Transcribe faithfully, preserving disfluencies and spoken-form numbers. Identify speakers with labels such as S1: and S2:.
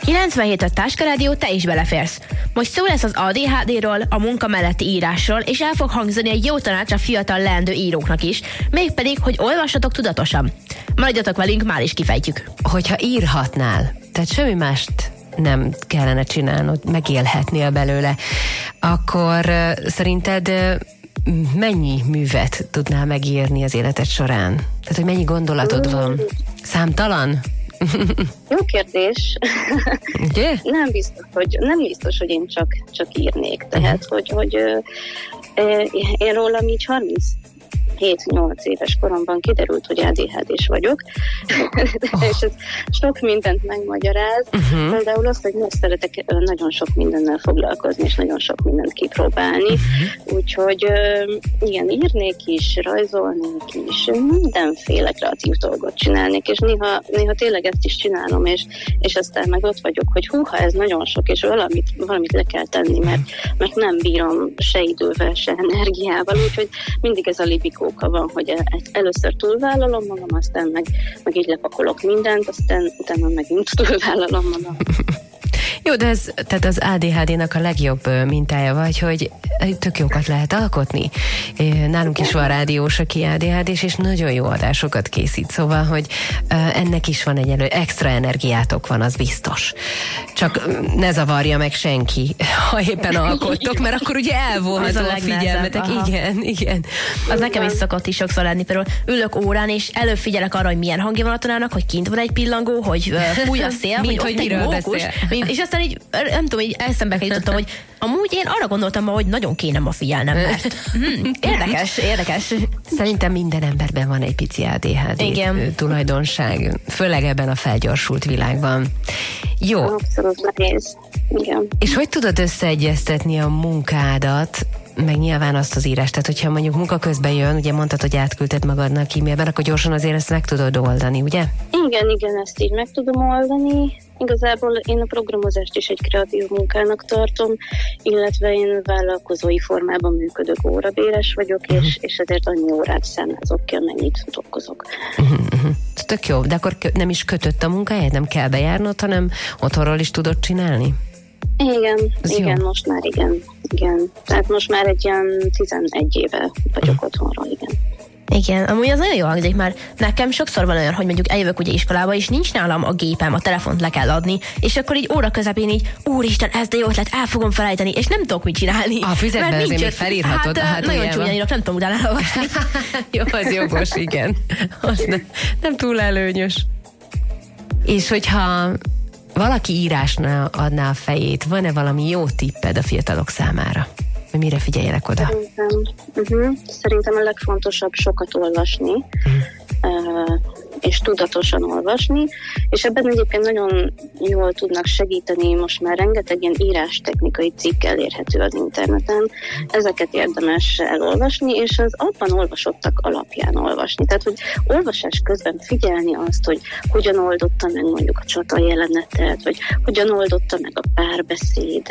S1: kilencvenhét a Táska Rádió, te is beleférsz. Most szó lesz az á dé há dé-ról, a munka melletti írásról, és el fog hangzani egy jó tanács a fiatal leendő íróknak is, mégpedig, hogy olvassatok tudatosan. Maradjatok velünk, már is kifejtjük.
S2: Hogyha írhatnál, tehát semmi mást nem kellene csinálnod, megélhetnél belőle, akkor uh, szerinted uh, mennyi művet tudnál megírni az életed során? Tehát, hogy mennyi gondolatod van? Számtalan?
S3: Jó kérdés.
S2: Ugye?
S3: nem biztos, hogy nem biztos, hogy én csak, csak írnék. Tehát, hogy, hogy euh, én rólam így harminchét-nyolc éves koromban kiderült, hogy á dé há dés vagyok, oh. és ez sok mindent megmagyaráz. Uh-huh. Például azt, hogy most szeretek nagyon sok mindennel foglalkozni, és nagyon sok mindent kipróbálni. Uh-huh. Úgyhogy igen, írnék is, rajzolnék is, mindenféle kreatív dolgot csinálnék, és néha, néha tényleg ezt is csinálom, és, és aztán meg ott vagyok, hogy húha, ez nagyon sok, és valamit, valamit le kell tenni, mert, mert nem bírom se idővel, se energiával, úgyhogy mindig ez a libikóka van, hogy először túlvállalom magam, aztán meg, meg így lepakolok mindent, aztán utána megint túlvállalom magam.
S2: Jó, de ez, tehát az á dé há dé-nak a legjobb mintája vagy, hogy tök jókat lehet alkotni. Nálunk is van rádiós, aki á dé há dés, és nagyon jó adásokat készít, szóval, hogy ennek is van egy elő, extra energiátok van, az biztos. Csak ne zavarja meg senki, ha éppen alkottok, mert akkor ugye elvonható a, a figyelmetek. Aha. Igen, igen.
S1: Az nekem is szokott is sokszor lenni, például ülök órán, és előbb figyelek arra, hogy milyen hangja van a tanának, hogy kint van egy pillangó, hogy fúj a szél,
S2: mint
S1: hogy,
S2: hogy miről beszél.
S1: És aztán így, nem tudom, így eszembe jutottam, hogy amúgy én arra gondoltam, hogy nagyon kéne ma figyelnem, mert hmm, érdekes, érdekes.
S2: Szerintem minden emberben van egy pici á dé há dé Igen. tulajdonság, főleg ebben a felgyorsult világban. Jó.
S3: Abszolút nehéz. Igen.
S2: És hogy tudod összeegyeztetni a munkádat, meg nyilván azt az írást, tehát hogyha mondjuk munka közben jön, ugye mondtad, hogy átküldted magadnak e-mailben, akkor gyorsan azért ezt meg tudod oldani, ugye?
S3: Igen, igen, ezt így meg tudom oldani. Igazából én a programozást is egy kreatív munkának tartom, illetve én vállalkozói formában működök, órabéres vagyok, uh-huh. és, és ezért annyi órát számlázok ki, amennyit dolgozok.
S2: Uh-huh, uh-huh. Tök jó, de akkor nem is kötött a munkáját, nem kell bejárnod, hanem otthonról is tudod csinálni?
S3: Igen, ez igen, jó. Most már igen, igen. Tehát most már egy ilyen tizenegy éve vagyok uh-huh. otthonról, igen.
S1: Igen, amúgy az nagyon jó hangzik, mert nekem sokszor van olyan, hogy mondjuk eljövök ugye iskolába, és nincs nálam a gépem, a telefont le kell adni, és akkor így óra közepén így, úristen, ez de jó ötlet, el fogom felejteni, és nem tudok mit csinálni.
S2: A füzetben azért még felírhatod.
S1: Hát, hát nagyon csúnyán írok, nem tudom utána elolvasni.
S2: Jó, az jogos, igen. Az nem, nem túl előnyös. És hogyha valaki írásnál adná a fejét, van-e valami jó tipped a fiatalok számára? Hogy mire figyeljenek oda?
S3: Szerintem, uh-huh. Szerintem a legfontosabb sokat olvasni, uh, és tudatosan olvasni, és ebben egyébként nagyon jól tudnak segíteni, most már rengeteg ilyen írástechnikai cikk elérhető az interneten, ezeket érdemes elolvasni, és az abban olvasottak alapján olvasni. Tehát, hogy olvasás közben figyelni azt, hogy hogyan oldotta meg mondjuk a csata jelenetet, vagy hogyan oldotta meg a párbeszédet,